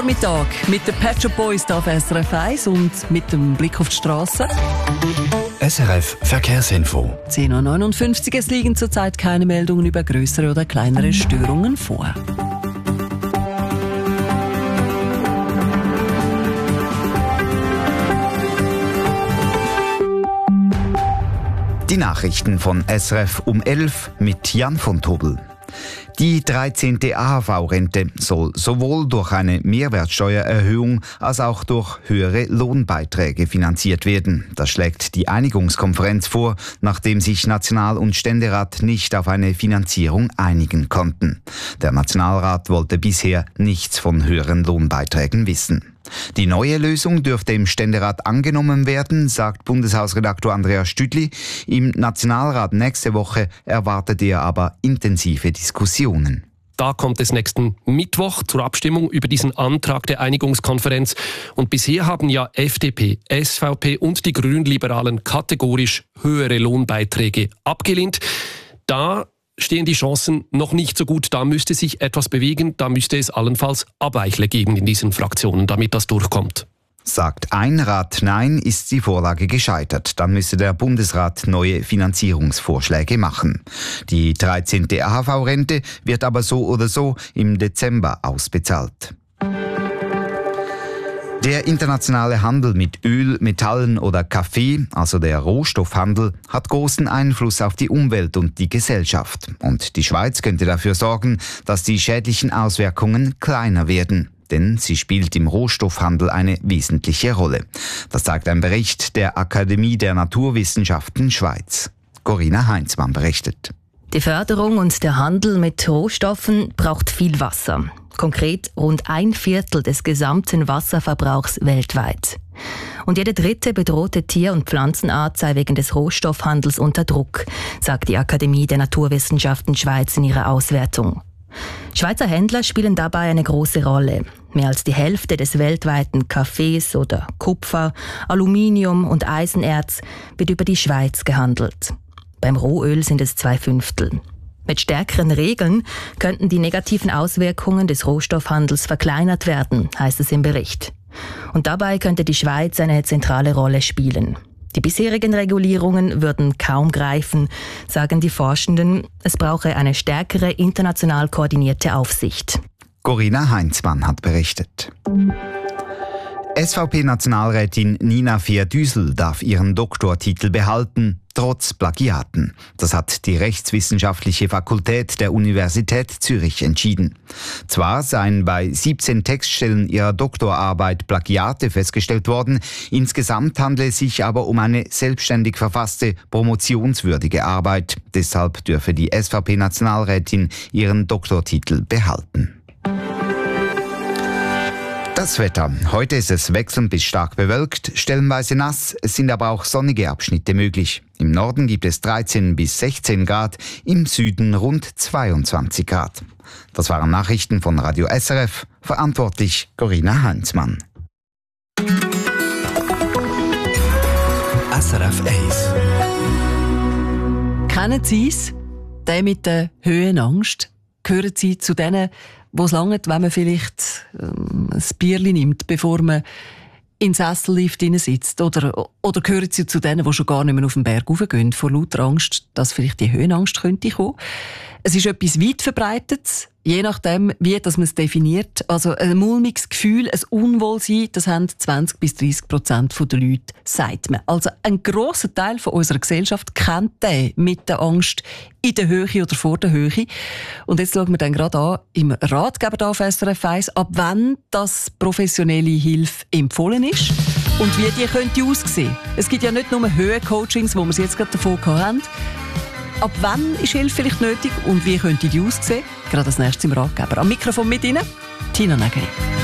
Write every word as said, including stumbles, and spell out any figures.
Mittag mit den Pet Shop Boys auf S R F eins und mit dem Blick auf die Straße. S R F Verkehrsinfo. zehn Uhr neunundfünfzig, es liegen zurzeit keine Meldungen über größere oder kleinere Störungen vor. Die Nachrichten von S R F um elf mit Jan von Tobel. Die dreizehnte A H V-Rente soll sowohl durch eine Mehrwertsteuererhöhung als auch durch höhere Lohnbeiträge finanziert werden. Das schlägt die Einigungskonferenz vor, nachdem sich National- und Ständerat nicht auf eine Finanzierung einigen konnten. Der Nationalrat wollte bisher nichts von höheren Lohnbeiträgen wissen. Die neue Lösung dürfte im Ständerat angenommen werden, sagt Bundeshausredaktor Andreas Stüdli. Im Nationalrat nächste Woche erwartet er aber intensive Diskussionen. Da kommt es nächsten Mittwoch zur Abstimmung über diesen Antrag der Einigungskonferenz. Und bisher haben ja F D P, S V P und die Grünliberalen kategorisch höhere Lohnbeiträge abgelehnt. Da stehen die Chancen noch nicht so gut. Da müsste sich etwas bewegen. Da müsste es allenfalls Abweichler geben in diesen Fraktionen, damit das durchkommt. Sagt ein Rat Nein, ist die Vorlage gescheitert. Dann müsste der Bundesrat neue Finanzierungsvorschläge machen. Die dreizehnte A H V-Rente wird aber so oder so im Dezember ausbezahlt. Der internationale Handel mit Öl, Metallen oder Kaffee, also der Rohstoffhandel, hat großen Einfluss auf die Umwelt und die Gesellschaft. Und die Schweiz könnte dafür sorgen, dass die schädlichen Auswirkungen kleiner werden. Denn sie spielt im Rohstoffhandel eine wesentliche Rolle. Das zeigt ein Bericht der Akademie der Naturwissenschaften Schweiz. Corinna Heinzmann berichtet. Die Förderung und der Handel mit Rohstoffen braucht viel Wasser. Konkret rund ein Viertel des gesamten Wasserverbrauchs weltweit. Und jede dritte bedrohte Tier- und Pflanzenart sei wegen des Rohstoffhandels unter Druck, sagt die Akademie der Naturwissenschaften Schweiz in ihrer Auswertung. Schweizer Händler spielen dabei eine große Rolle. Mehr als die Hälfte des weltweiten Kaffees oder Kupfer, Aluminium und Eisenerz wird über die Schweiz gehandelt. Beim Rohöl sind es zwei Fünftel. Mit stärkeren Regeln könnten die negativen Auswirkungen des Rohstoffhandels verkleinert werden, heißt es im Bericht. Und dabei könnte die Schweiz eine zentrale Rolle spielen. Die bisherigen Regulierungen würden kaum greifen, sagen die Forschenden. Es brauche eine stärkere international koordinierte Aufsicht. Corinna Heinzmann hat berichtet. S V P-Nationalrätin Nina Fehr-Düsel darf ihren Doktortitel behalten, trotz Plagiaten. Das hat die Rechtswissenschaftliche Fakultät der Universität Zürich entschieden. Zwar seien bei siebzehn Textstellen ihrer Doktorarbeit Plagiate festgestellt worden, insgesamt handle es sich aber um eine selbstständig verfasste, promotionswürdige Arbeit. Deshalb dürfe die S V P-Nationalrätin ihren Doktortitel behalten. Das Wetter. Heute ist es wechselnd bis stark bewölkt, stellenweise nass, es sind aber auch sonnige Abschnitte möglich. Im Norden gibt es dreizehn bis sechzehn Grad, im Süden rund zweiundzwanzig Grad. Das waren Nachrichten von Radio S R F, verantwortlich Corinna Heinzmann. S R F eins. Kennen Sie es? Der mit der Höhenangst? Gehören Sie zu denen, wo es langt, wenn man vielleicht ähm, ein Bierchen nimmt, bevor man in den Sessellift sitzt? Oder, oder gehören Sie zu denen, die schon gar nicht mehr auf den Berg raufgehen, vor lauter Angst, dass vielleicht die Höhenangst könnte kommen? Es ist etwas weit Verbreitetes, je nachdem, wie das man es definiert. Also ein mulmiges Gefühl, ein Unwohlsein, das haben zwanzig bis dreißig Prozent der Leute, sagt man. Also ein grosser Teil von unserer Gesellschaft kennt den mit der Angst in der Höhe oder vor der Höhe. Und jetzt schauen wir dann gerade an, im Ratgeber da auf S R F eins, ab wann das professionelle Hilfe empfohlen ist und wie die könnte aussehen. Es gibt ja nicht nur Höhencoachings, wo wir es jetzt gerade davon haben. Ab wann ist Hilfe vielleicht nötig und wie könnte die aussehen? Gerade als nächstes im Ratgeber. Am Mikrofon mit Ihnen, Tina Nägeli.